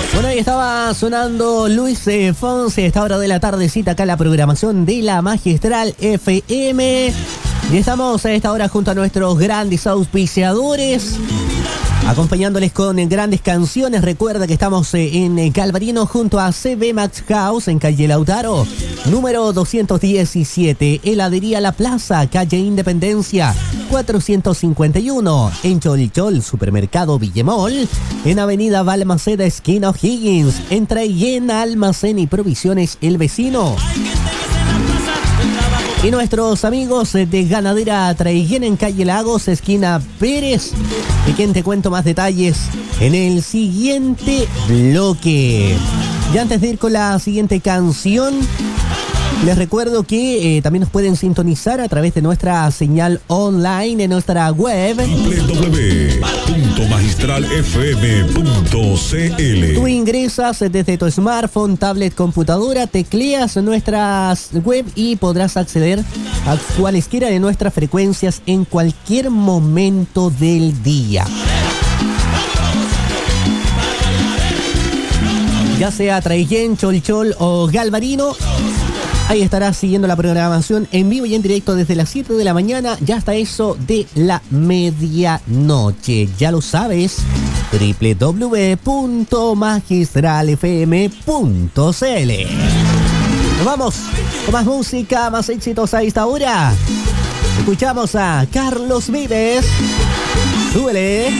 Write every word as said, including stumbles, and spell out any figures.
Bueno, ahí estaba sonando Luis eh, Fonsi a esta hora de la tardecita acá en la programación de la Magistral F M. Y estamos a esta hora junto a nuestros grandes auspiciadores, acompañándoles con grandes canciones. Recuerda que estamos en Calvarino junto a C B Max House en calle Lautaro, número doscientos diecisiete, Heladería La Plaza, calle Independencia cuatrocientos cincuenta y uno, en Cholchol, Supermercado Villemol, en Avenida Balmaceda, esquina O'Higgins, entre en Almacén y Provisiones El Vecino. Y nuestros amigos de Ganadera Traiguén en calle Lagos, esquina Pérez, de quien te cuento más detalles en el siguiente bloque. Y antes de ir con la siguiente canción, les recuerdo que eh, también nos pueden sintonizar a través de nuestra señal online en nuestra web doble u doble u doble u punto magistral f m punto c l. Tú ingresas desde tu smartphone, tablet, computadora, tecleas nuestra web y podrás acceder a cualesquiera de nuestras frecuencias en cualquier momento del día. Ya sea Traiguén, Cholchol o Galvarino, ahí estarás siguiendo la programación en vivo y en directo desde las siete de la mañana ya hasta eso de la medianoche. Ya lo sabes, doble u doble u doble u punto magistral f m punto c l. Nos vamos con más música, más éxitos a esta hora. Escuchamos a Carlos Vives. ¡Súbele!